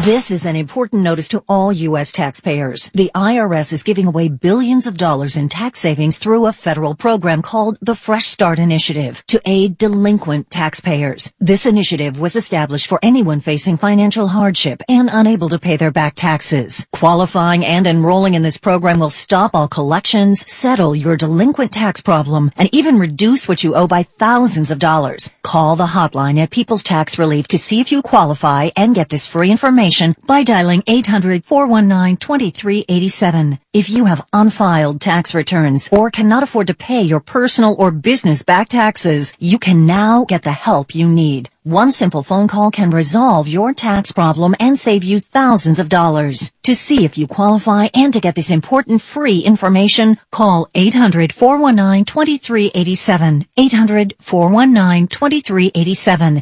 This is an important notice to all U.S. taxpayers. The IRS is giving away billions of dollars in tax savings through a federal program called the Fresh Start Initiative to aid delinquent taxpayers. This initiative was established for anyone facing financial hardship and unable to pay their back taxes. Qualifying and enrolling in this program will stop all collections, settle your delinquent tax problem, and even reduce what you owe by thousands of dollars. Call the hotline at People's Tax Relief to see if you qualify and get this free information by dialing 800-419-2387. If you have unfiled tax returns or cannot afford to pay your personal or business back taxes, you can now get the help you need. One simple phone call can resolve your tax problem and save you thousands of dollars. To see if you qualify and to get this important free information, call 800-419-2387. 800-419-2387.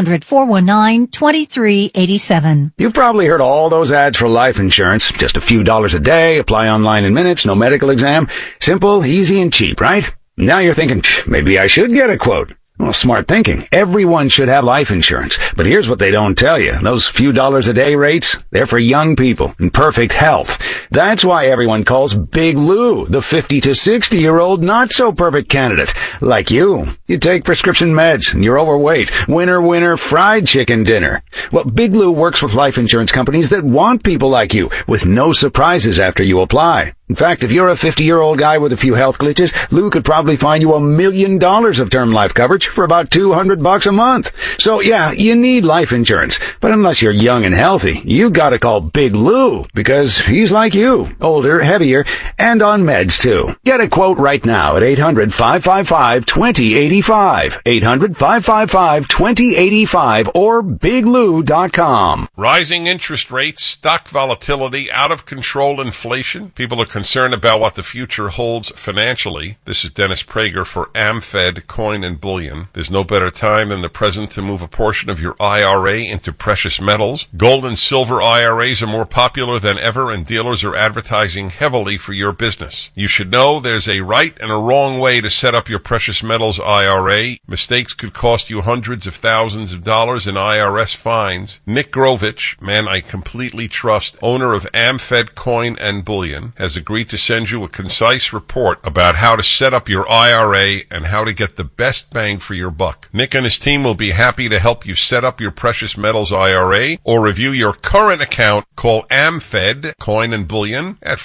800-419-2387. You've probably heard all those ads for life insurance. Just a few dollars a day, apply online in minutes, no medical exam. Simple, easy, and cheap, right? Now you're thinking, maybe I should get a quote. Well, smart thinking. Everyone should have life insurance. But here's what they don't tell you. Those few dollars a day rates, they're for young people in perfect health. That's why everyone calls Big Lou the 50 to 60-year-old not-so-perfect candidate. Like you. You take prescription meds and you're overweight. Winner, fried chicken dinner. Well, Big Lou works with life insurance companies that want people like you with no surprises after you apply. In fact, if you're a 50-year-old guy with a few health glitches, Lou could probably find you $1 million of term life coverage for about $200 a month. So yeah, you need life insurance. But unless you're young and healthy, you gotta call Big Lou because he's like you, older, heavier, and on meds too. Get a quote right now at 800-555-2085. 800-555-2085 or biglou.com. Rising interest rates, stock volatility, out of control inflation. People are concerned about what the future holds financially. This is Dennis Prager for AmFed Coin and Bullion. There's no better time than the present to move a portion of your IRA into precious metals. Gold and silver IRAs are more popular than ever, and dealers are advertising heavily for your business. You should know there's a right and a wrong way to set up your precious metals IRA. Mistakes could cost you hundreds of thousands of dollars in IRS fines. Nick Grovich, man I completely trust, owner of AmFed Coin and Bullion, has agreed to send you a concise report about how to set up your IRA and how to get the best bang for your buck. Nick and his team will be happy to help you set up your precious metals IRA or review your current account. Call AmFed Coin and Bullion at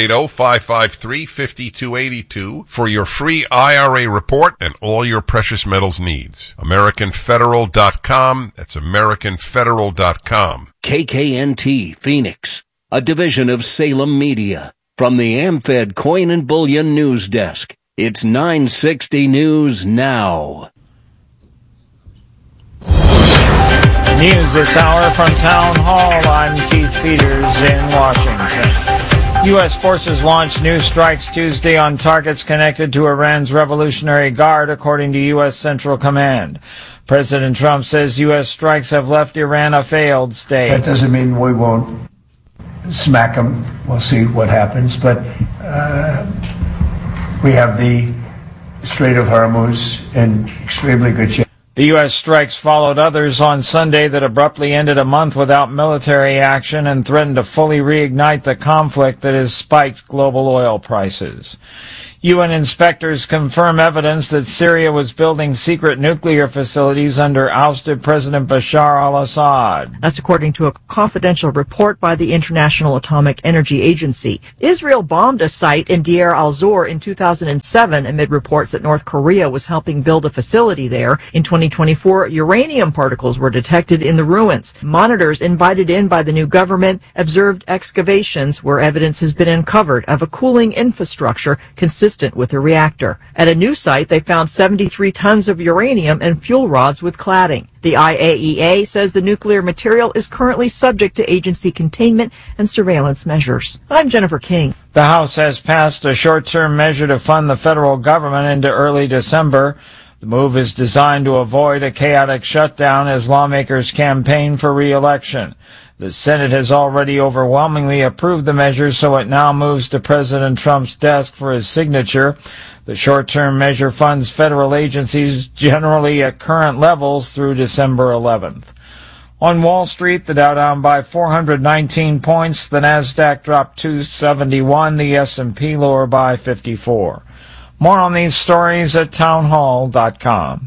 480-553-5282 for your free IRA report and all your precious metals needs. AmericanFederal.com. That's AmericanFederal.com. KKNT Phoenix, a division of Salem Media. From the AmFed Coin and Bullion News Desk, it's 960 News Now. News this hour from Town Hall. I'm Keith Peters in Washington. U.S. forces launched new strikes Tuesday on targets connected to Iran's Revolutionary Guard, according to U.S. Central Command. President Trump says U.S. strikes have left Iran a failed state. That doesn't mean we won't smack them. We'll see what happens. But we have the Strait of Hormuz in extremely good shape. The U.S. strikes followed others on Sunday that abruptly ended a month without military action and threatened to fully reignite the conflict that has spiked global oil prices. UN inspectors confirm evidence that Syria was building secret nuclear facilities under ousted President Bashar al-Assad. That's according to a confidential report by the International Atomic Energy Agency. Israel bombed a site in Deir al-Zor in 2007 amid reports that North Korea was helping build a facility there. In 2024, uranium particles were detected in the ruins. Monitors invited in by the new government observed excavations where evidence has been uncovered of a cooling infrastructure consistent with the reactor. At a new site, they found 73 tons of uranium and fuel rods with cladding. The IAEA says the nuclear material is currently subject to agency containment and surveillance measures. I'm Jennifer King. The House has passed a short-term measure to fund the federal government into early December. The move is designed to avoid a chaotic shutdown as lawmakers campaign for re-election. The Senate has already overwhelmingly approved the measure, so it now moves to President Trump's desk for his signature. The short-term measure funds federal agencies generally at current levels through December 11th. On Wall Street, the Dow down by 419 points, the Nasdaq dropped 271, the S&P lower by 54. More on these stories at townhall.com.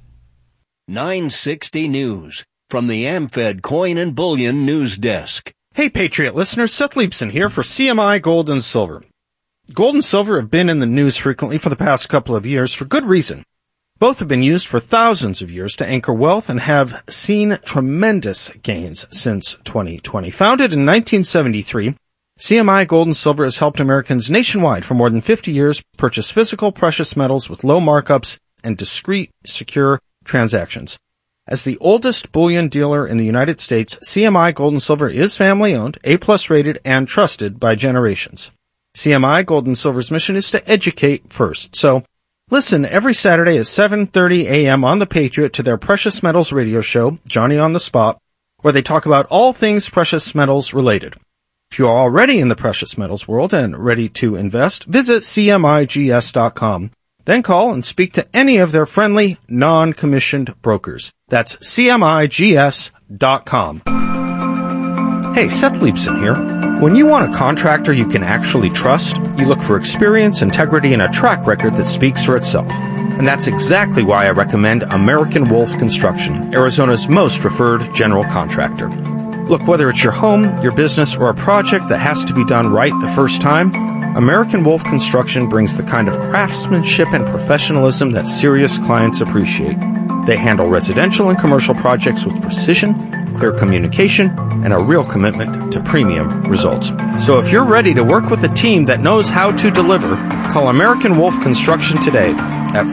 960 News from the AmFed Coin and Bullion News Desk. Hey, Patriot listeners, Seth Leibson here for CMI Gold and Silver. Gold and silver have been in the news frequently for the past couple of years for good reason. Both have been used for thousands of years to anchor wealth and have seen tremendous gains since 2020. Founded in 1973, CMI Gold and Silver has helped Americans nationwide for more than 50 years purchase physical precious metals with low markups and discreet, secure transactions. As the oldest bullion dealer in the United States, CMI Gold and Silver is family-owned, A+ rated, and trusted by generations. CMI Gold and Silver's mission is to educate first. So, listen every Saturday at 7:30 a.m. on The Patriot to their Precious Metals radio show, Johnny on the Spot, where they talk about all things precious metals related. If you are already in the precious metals world and ready to invest, visit CMIGS.com. Then call and speak to any of their friendly, non-commissioned brokers. That's CMIGS.com. Hey, Seth Leibson here. When you want a contractor you can actually trust, you look for experience, integrity, and a track record that speaks for itself. And that's exactly why I recommend American Wolf Construction, Arizona's most referred general contractor. Look, whether it's your home, your business, or a project that has to be done right the first time, American Wolf Construction brings the kind of craftsmanship and professionalism that serious clients appreciate. They handle residential and commercial projects with precision, clear communication, and a real commitment to premium results. So if you're ready to work with a team that knows how to deliver, call American Wolf Construction today at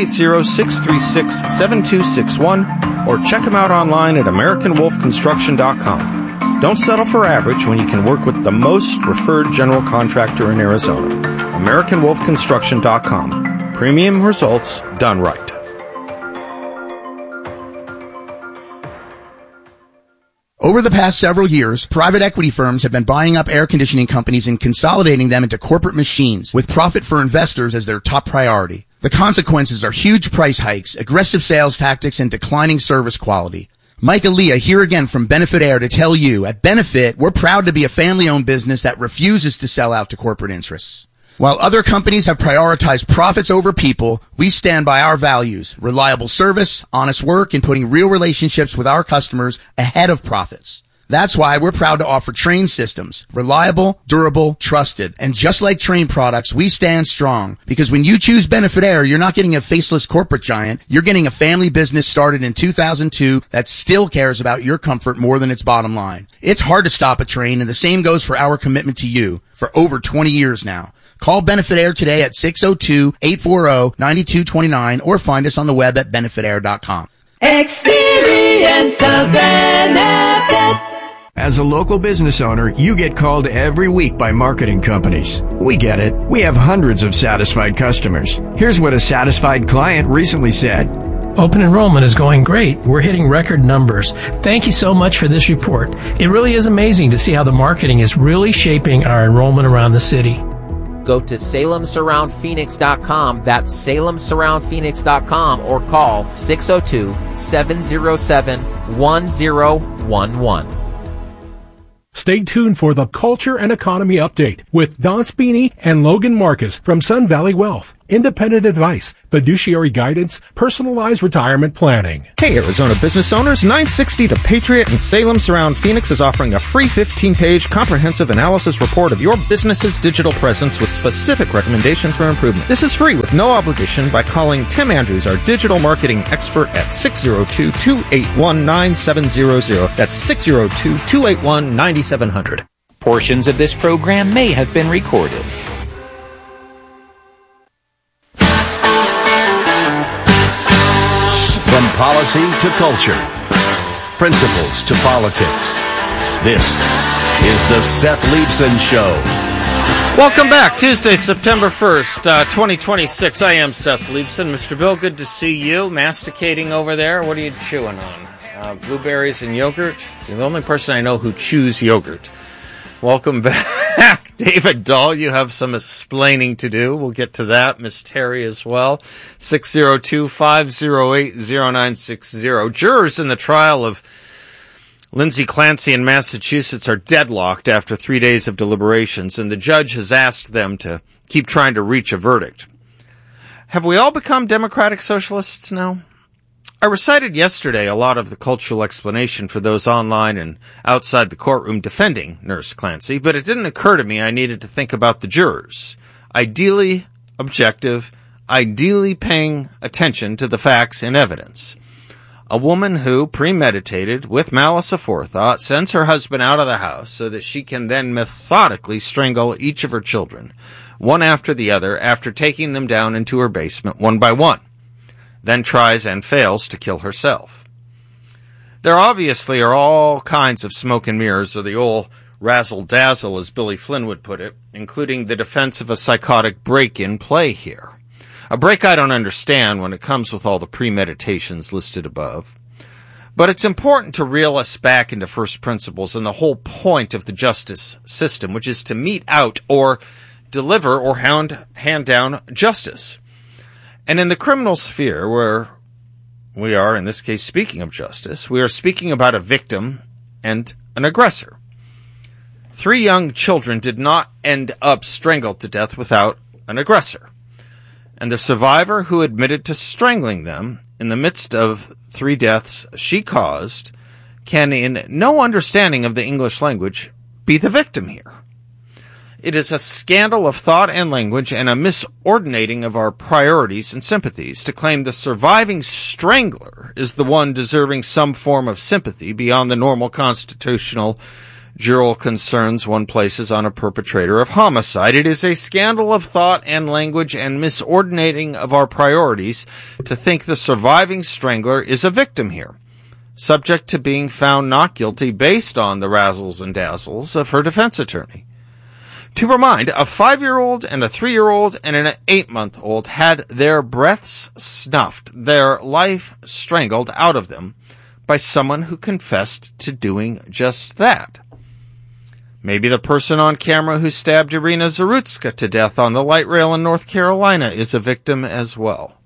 480-636-7261 or check them out online at AmericanWolfConstruction.com. Don't settle for average when you can work with the most referred general contractor in Arizona. AmericanWolfConstruction.com. Premium results done right. Over the past several years, private equity firms have been buying up air conditioning companies and consolidating them into corporate machines with profit for investors as their top priority. The consequences are huge price hikes, aggressive sales tactics, and declining service quality. Mike Aaliyah here again from Benefit Air to tell you, at Benefit, we're proud to be a family-owned business that refuses to sell out to corporate interests. While other companies have prioritized profits over people, we stand by our values, reliable service, honest work, and putting real relationships with our customers ahead of profits. That's why we're proud to offer Trane systems. Reliable, durable, trusted. And just like Trane products, we stand strong. Because when you choose Benefit Air, you're not getting a faceless corporate giant. You're getting a family business started in 2002 that still cares about your comfort more than its bottom line. It's hard to stop a Trane, and the same goes for our commitment to you for over 20 years now. Call Benefit Air today at 602-840-9229 or find us on the web at benefitair.com. Experience the benefit. As a local business owner, you get called every week by marketing companies. We get it. We have hundreds of satisfied customers. Here's what a satisfied client recently said. Open enrollment is going great. We're hitting record numbers. Thank you so much for this report. It really is amazing to see how the marketing is really shaping our enrollment around the city. Go to SalemSurroundPhoenix.com. That's SalemSurroundPhoenix.com or call 602-707-1011. Stay tuned for the Culture and Economy Update with Don Spini and Logan Marcus from Sun Valley Wealth. Independent advice, fiduciary guidance, personalized retirement planning. Hey, Arizona business owners, 960 The Patriot and Salem Surround Phoenix is offering a free 15-page comprehensive analysis report of your business's digital presence with specific recommendations for improvement. This is free with no obligation by calling Tim Andrews, our digital marketing expert, at 602-281-9700. That's 602-281-9700. Portions of this program may have been recorded. From policy to culture, principles to politics, this is the Seth Leibson Show. Welcome back. Tuesday, September 1st, 2026. I am Seth Leibson. Mr. Bill, good to see you. Masticating over there. What are you chewing on? Blueberries and yogurt? You're the only person I know who chews yogurt. Welcome back. David Dahl, you have some explaining to do. We'll get to that. Miss Terry as well. 602-508-0960. Jurors in the trial of Lindsay Clancy in Massachusetts are deadlocked after 3 days of deliberations, and the judge has asked them to keep trying to reach a verdict. Have we all become democratic socialists now? I recited yesterday a lot of the cultural explanation for those online and outside the courtroom defending Nurse Clancy, but it didn't occur to me I needed to think about the jurors. Ideally objective, ideally paying attention to the facts and evidence. A woman who, premeditated, with malice aforethought, sends her husband out of the house so that she can then methodically strangle each of her children, one after the other, after taking them down into her basement one by one, then tries and fails to kill herself. There obviously are all kinds of smoke and mirrors, or the old razzle-dazzle, as Billy Flynn would put it, including the defense of a psychotic break-in play here. A break I don't understand when it comes with all the premeditations listed above. But it's important to reel us back into first principles and the whole point of the justice system, which is to mete out or deliver or hand down justice. And in the criminal sphere, where we are, in this case, speaking of justice, we are speaking about a victim and an aggressor. 3 young children did not end up strangled to death without an aggressor. And the survivor who admitted to strangling them in the midst of 3 deaths she caused can, in no understanding of the English language, be the victim here. It is a scandal of thought and language and a misordinating of our priorities and sympathies to claim the surviving strangler is the one deserving some form of sympathy beyond the normal constitutional jural concerns one places on a perpetrator of homicide. It is a scandal of thought and language and misordinating of our priorities to think the surviving strangler is a victim here, subject to being found not guilty based on the razzles and dazzles of her defense attorney. To remind, a 5-year-old and a 3-year-old and an 8-month-old had their breaths snuffed, their life strangled out of them by someone who confessed to doing just that. Maybe the person on camera who stabbed Irina Zarutska to death on the light rail in North Carolina is a victim as well.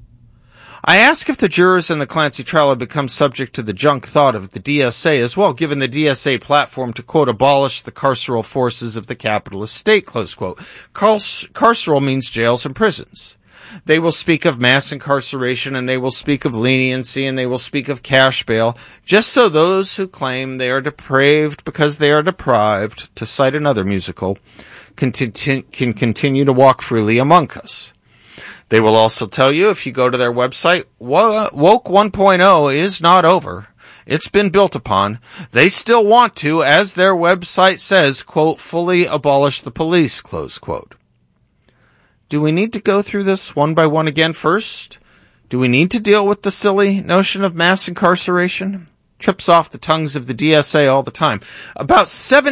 I ask if the jurors in the Clancy trial have become subject to the junk thought of the DSA as well, given the DSA platform to, quote, abolish the carceral forces of the capitalist state, close quote. Carceral means jails and prisons. They will speak of mass incarceration, and they will speak of leniency, and they will speak of cash bail, just so those who claim they are depraved because they are deprived, to cite another musical, can continue to walk freely among us. They will also tell you, if you go to their website, Woke 1.0 is not over. It's been built upon. They still want to, as their website says, quote, fully abolish the police, close quote. Do we need to go through this one by one again first? Do we need to deal with the silly notion of mass incarceration? Trips off the tongues of the DSA all the time. About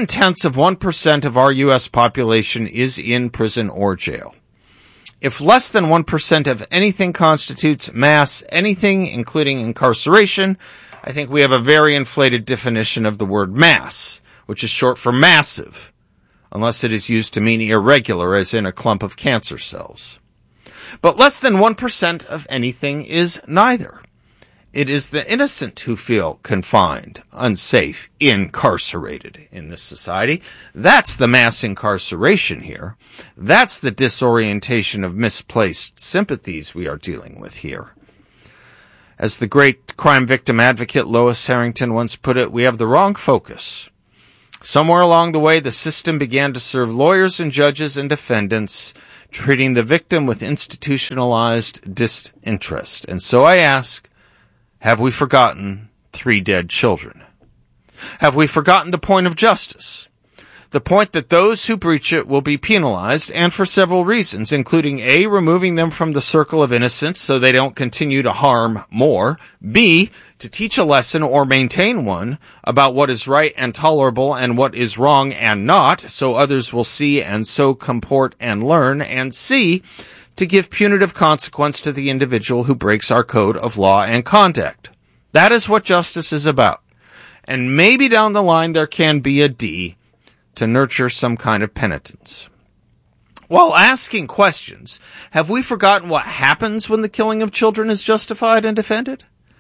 0.7% of our U.S. population is in prison or jail. If less than 1% of anything constitutes mass anything, including incarceration, I think we have a very inflated definition of the word mass, which is short for massive, unless it is used to mean irregular, as in a clump of cancer cells. But less than 1% of anything is neither. It is the innocent who feel confined, unsafe, incarcerated in this society. That's the mass incarceration here. That's the disorientation of misplaced sympathies we are dealing with here. As the great crime victim advocate Lois Harrington once put it, we have the wrong focus. Somewhere along the way, the system began to serve lawyers and judges and defendants, treating the victim with institutionalized disinterest. And so I ask, have we forgotten 3 dead children? Have we forgotten the point of justice? The point that those who breach it will be penalized, and for several reasons, including A, removing them from the circle of innocence so they don't continue to harm more, B, to teach a lesson or maintain one about what is right and tolerable and what is wrong and not, so others will see and so comport and learn, and C, to give punitive consequence to the individual who breaks our code of law and conduct. That is what justice is about. And maybe down the line there can be a D, to nurture some kind of penitence. While asking questions, have we forgotten what happens when the killing of children is justified and defended?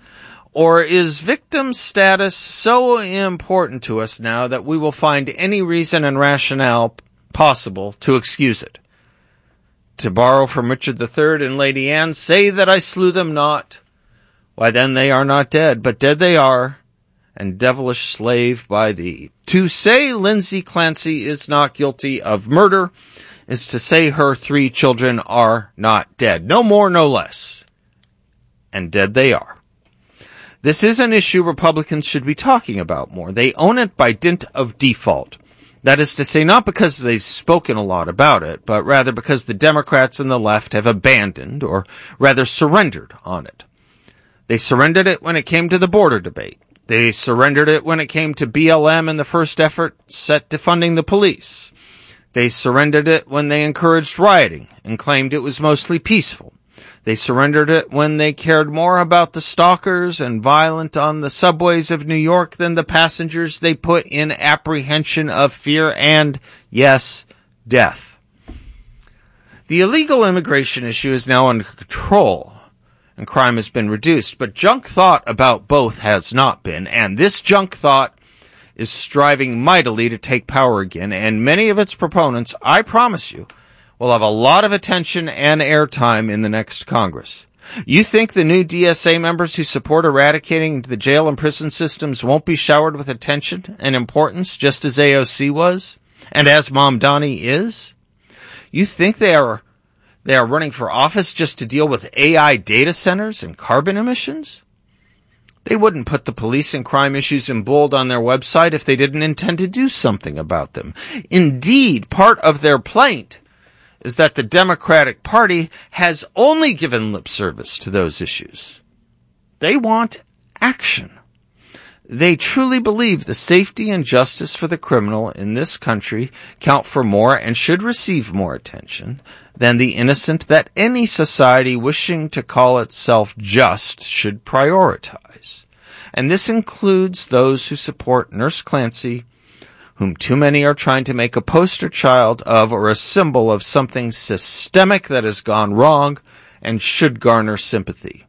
Or is victim status so important to us now that we will find any reason and rationale possible to excuse it? To borrow from Richard III and Lady Anne, say that I slew them not. Why then they are not dead, but dead they are, and devilish slave by thee. To say Lindsay Clancy is not guilty of murder is to say her 3 children are not dead. No more, no less. And dead they are. This is an issue Republicans should be talking about more. They own it by dint of default. That is to say, not because they've spoken a lot about it, but rather because the Democrats and the left have abandoned, or rather surrendered on it. They surrendered it when it came to the border debate. They surrendered it when it came to BLM and the first effort set defunding the police. They surrendered it when they encouraged rioting and claimed it was mostly peaceful. They surrendered it when they cared more about the stalkers and violent on the subways of New York than the passengers they put in apprehension of fear and, yes, death. The illegal immigration issue is now under control, and crime has been reduced, but junk thought about both has not been, and this junk thought is striving mightily to take power again, and many of its proponents, I promise you, will have a lot of attention and airtime in the next Congress. You think the new DSA members who support eradicating the jail and prison systems won't be showered with attention and importance, just as AOC was, and as Mamdani is? You think they are running for office just to deal with AI data centers and carbon emissions? They wouldn't put the police and crime issues in bold on their website if they didn't intend to do something about them. Indeed, part of their plaint is that the Democratic Party has only given lip service to those issues. They want action. They truly believe the safety and justice for the criminal in this country count for more and should receive more attention than the innocent that any society wishing to call itself just should prioritize. And this includes those who support Nurse Clancy, whom too many are trying to make a poster child of or a symbol of something systemic that has gone wrong and should garner sympathy.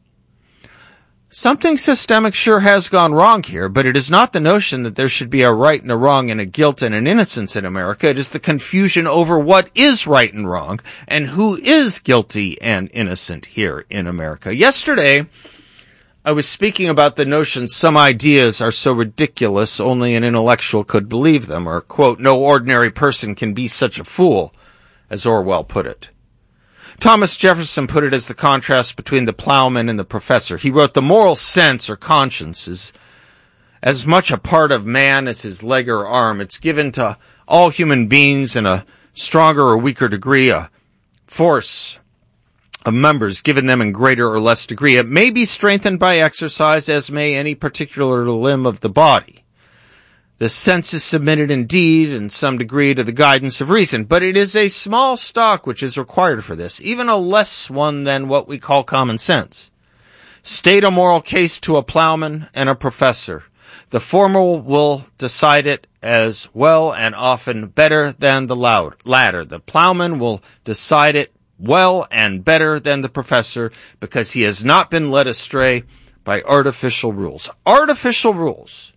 Something systemic sure has gone wrong here, but it is not the notion that there should be a right and a wrong and a guilt and an innocence in America. It is the confusion over what is right and wrong and who is guilty and innocent here in America. Yesterday, I was speaking about the notion some ideas are so ridiculous only an intellectual could believe them, or, quote, no ordinary person can be such a fool, as Orwell put it. Thomas Jefferson put it as the contrast between the plowman and the professor. He wrote, the moral sense or conscience is as much a part of man as his leg or arm. It's given to all human beings in a stronger or weaker degree, a force of members given them in greater or less degree. It may be strengthened by exercise, as may any particular limb of the body. The sense is submitted indeed in some degree to the guidance of reason, but it is a small stock which is required for this, even a less one than what we call common sense. State a moral case to a plowman and a professor. The former will decide it as well and often better than the latter. The plowman will decide it well and better than the professor because he has not been led astray by artificial rules. Artificial rules.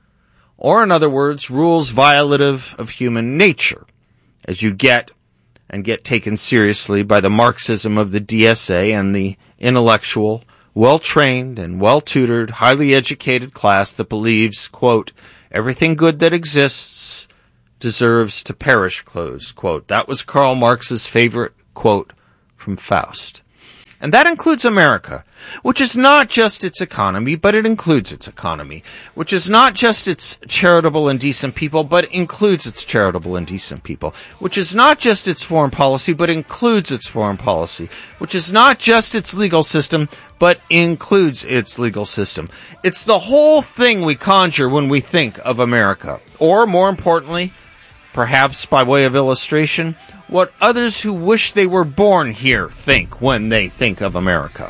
Or in other words, rules violative of human nature, as you get taken seriously by the Marxism of the DSA and the intellectual, well-trained and well-tutored, highly educated class that believes, quote, everything good that exists deserves to perish, close quote. That was Karl Marx's favorite quote from Faust. And that includes America, which is not just its economy, but it includes its economy, which is not just its charitable and decent people, but includes its charitable and decent people, which is not just its foreign policy, but includes its foreign policy, which is not just its legal system, but includes its legal system. It's the whole thing we conjure when we think of America, or more importantly, perhaps by way of illustration, what others who wish they were born here think when they think of America.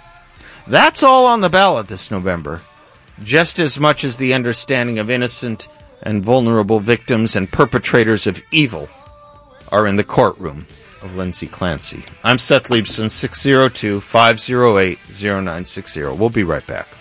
That's all on the ballot this November, just as much as the understanding of innocent and vulnerable victims and perpetrators of evil are in the courtroom of Lindsay Clancy. I'm Seth Leibson, 602-508-0960. We'll be right back.